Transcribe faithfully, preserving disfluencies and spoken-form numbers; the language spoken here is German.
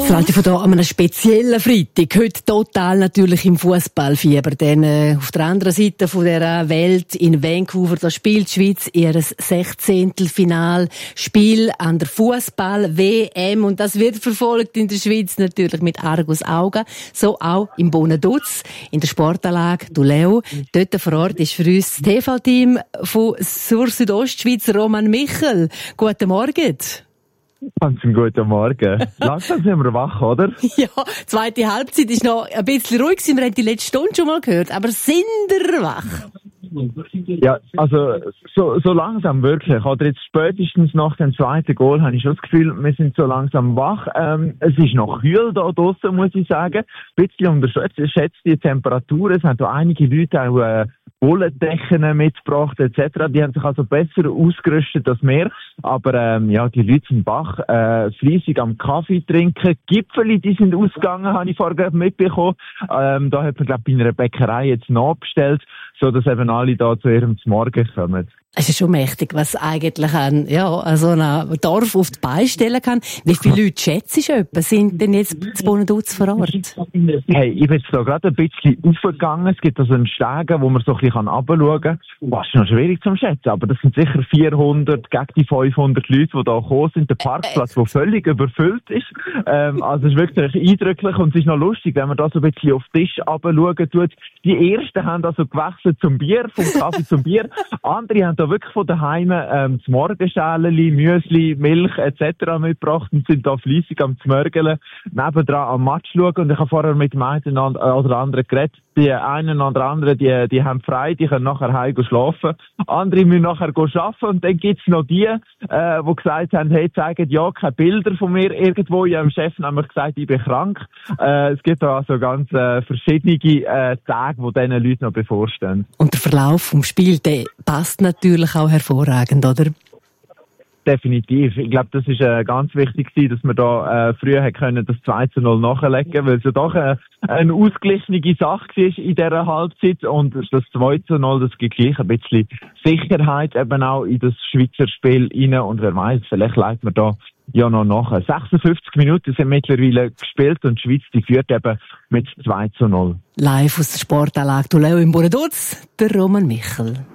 Das Radio von da an einem speziellen Freitag. Heute total natürlich im Fußballfieber. Denn äh, auf der anderen Seite von der Welt in Vancouver, da spielt die Schweiz ihr Sechzehntelfinalspiel an der Fußball-W M. Und das wird verfolgt in der Schweiz natürlich mit Argusaugen. So auch im Bonaduz, in der Sportanlage Duleo. Dort vor Ort ist für uns das T V-Team von Sur Südostschweiz, Roman Michel. Guten Morgen. Ganz guten Morgen. Langsam sind wir wach, oder? Ja, die zweite Halbzeit ist noch ein bisschen ruhig. Wir haben die letzte Stunde schon mal gehört. Aber sind wir wach? Ja, also so, so langsam wirklich. Oder jetzt spätestens nach dem zweiten Goal habe ich schon das Gefühl, wir sind so langsam wach. Ähm, es ist noch kühl da draussen, muss ich sagen. Ein bisschen unterschätzt die Temperatur. Es haben da einige Leute auch äh, Wollendecken mitgebracht et cetera. Die haben sich also besser ausgerüstet als wir. Aber ähm, ja, die Leute sind wach, äh, fleissig am Kaffee trinken. Gipfeli, die sind ausgegangen, habe ich vorher mitbekommen. Ähm, da hat man, glaube ich, bei einer Bäckerei jetzt nachbestellt, so dass eben alle da zu ihrem Morgen kommen. Es ist schon mächtig, was eigentlich ein, ja, so ein Dorf auf die Beine stellen kann. Wie viele Leute schätzt du etwa, sind denn jetzt zu Bonaduz vor Ort? Hey, ich bin jetzt da gerade ein bisschen aufgegangen. Es gibt also einen Stegen, wo man so ein bisschen anschauen kann. Das ist noch schwierig zu schätzen, aber das sind sicher vierhundert gegen die fünfhundert Leute, die da gekommen sind. Der Parkplatz, der völlig überfüllt ist. Ähm, also es ist wirklich eindrücklich und es ist noch lustig, wenn man da so ein bisschen auf den Tisch anschauen tut. Die ersten haben also gewechselt zum Bier, vom Kaffee zum Bier. Andere haben da wirklich von daheim ähm, das Morgenschäleli, Müsli, Milch et cetera mitgebracht und sind da fleissig am Zmörgeln, nebendran am Match schauen. Und ich habe vorher mit dem einen oder anderen geredet. Die einen oder anderen, die, die haben frei, die können nachher heim schlafen. Andere müssen nachher arbeiten. Und dann gibt's noch die, äh, die gesagt haben, hey, zeigen ja keine Bilder von mir irgendwo. Ich habe dem Chef nämlich gesagt, ich bin krank. Äh, es gibt da also ganz äh, verschiedene äh, Tage, die diesen Leuten noch bevorstehen. Und der Verlauf vom Spiel, der passt natürlich auch hervorragend, oder? Definitiv. Ich glaube, das ist äh, ganz wichtig gewesen, dass wir da äh, früher können das zwei zu null nachlegen, weil es ja doch äh, eine ausgeglichene Sache war in dieser Halbzeit und das zwei zu null, das gibt gleich ein bisschen Sicherheit eben auch in das Schweizer Spiel rein und wer weiß, vielleicht leitet man da ja noch nachher. sechsundfünfzig Minuten sind mittlerweile gespielt und die Schweiz, die führt eben mit zwei zu null. Live aus der Sportanlage Duleo im Bonaduz, der Roman Michel.